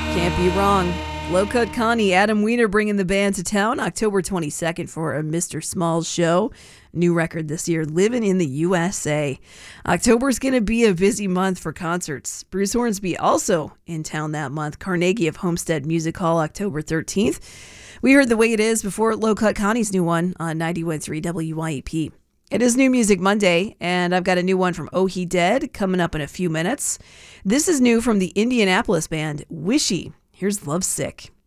Can't be wrong. Low Cut Connie, Adam Wiener bringing the band to town October 22nd for a Mr. Smalls show. New record this year, Living in the USA. October's going to be a busy month for concerts. Bruce Hornsby also in town that month. Carnegie of Homestead Music Hall, October 13th. We heard The Way It Is before Low Cut Connie's new one on 91.3 WYEP. It is New Music Monday, and I've got a new one from Oh He Dead coming up in a few minutes. This is new from the Indianapolis band Wishy. Here's Lovesick.